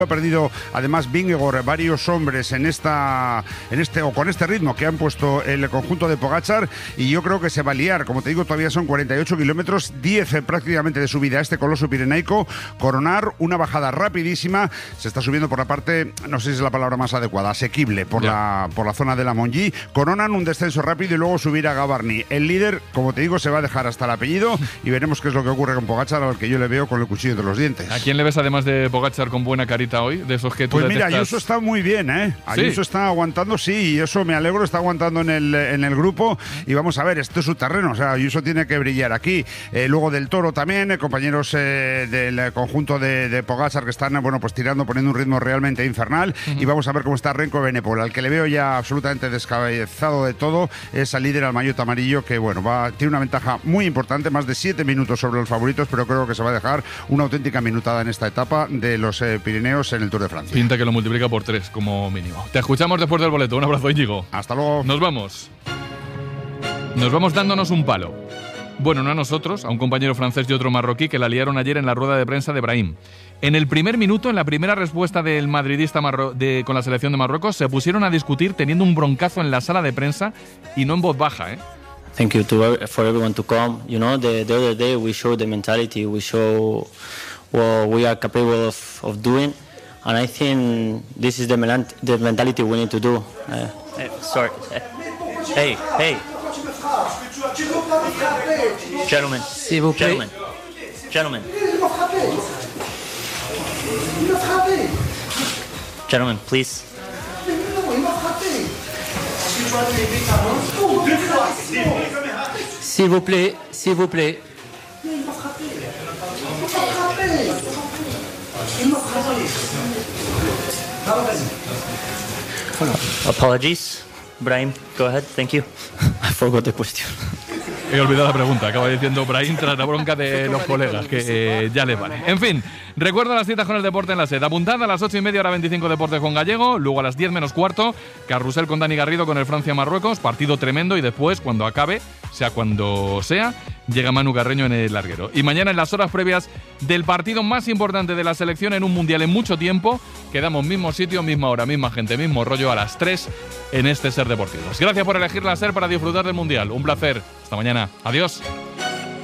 Ha perdido además Vingegaard varios hombres con este ritmo que han puesto el conjunto de Pogačar, y yo creo que se va a liar. Como te digo, todavía son 48 kilómetros, 10 prácticamente de subida a este coloso pirenaico. Coronar una bajada rapidísima. Se está subiendo por la parte, no sé si es la palabra más adecuada, asequible por la zona de la Monjí. Coronan un descenso rápido y luego subir a Gavarni. El líder, como te digo, se va a dejar hasta el apellido y veremos qué es lo que ocurre con Pogačar, al que yo le veo con el cuchillo entre los dientes. ¿A quién le ves además de Pogačar con buena carita hoy? De esos que tú pues mira, detectas. Ayuso está muy bien, ¿eh? ¿Sí? Ayuso está aguantando, sí, y eso me alegro, está aguantando en el grupo, y vamos a ver, esto es su terreno, o sea, Ayuso tiene que brillar aquí. Luego del Toro también, compañeros del conjunto de Pogačar que están, bueno, pues tirando, poniendo un ritmo realmente infernal, y vamos a ver cómo está Renko Evenepoel, al que le veo ya absolutamente descabezado de todo, es al líder, al maillot amarillo, que bueno, tiene una ventaja muy importante, más de 7 minutos sobre los favoritos, pero creo que se va a dejar una auténtica minutada en esta etapa de los Pirineos en el Tour de Francia. Pinta que lo multiplica por 3 como mínimo. Te escuchamos después del boleto. Un abrazo, Íñigo. Hasta luego. Nos vamos. Nos vamos dándonos un palo. Bueno, no a nosotros, a un compañero francés y otro marroquí que la liaron ayer en la rueda de prensa de Brahim. En el primer minuto, en la primera respuesta del madridista con la selección de Marruecos, se pusieron a discutir teniendo un broncazo en la sala de prensa y no en voz baja, ¿eh? Thank you for everyone to come. You know, the other day we showed the mentality, we show what we are capable of doing, and I think this is the mentality we need to do. Sorry. Hey. Gentlemen. S'il vous plaît. Gentlemen, please. S'il vous plaît. Apologies. Brahim, go ahead. Thank you. I forgot the question. He olvidado la pregunta, acaba diciendo Brahim tras la bronca de los colegas, que ya les vale. En fin, recuerdo las citas con el deporte en la SED. Apuntad a las 8:30, hora 25, Deportes con Gallego. Luego a las 10 menos cuarto, Carrusel con Dani Garrido con el Francia-Marruecos. Partido tremendo, y después, cuando acabe, sea cuando sea, llega Manu Carreño en el larguero. Y mañana, en las horas previas del partido más importante de la selección en un mundial en mucho tiempo, quedamos mismo sitio, misma hora, misma gente, mismo rollo, a las 3 en este Ser Deportivos. Gracias por elegir la SER para disfrutar del mundial. Un placer. Hasta mañana. Adiós.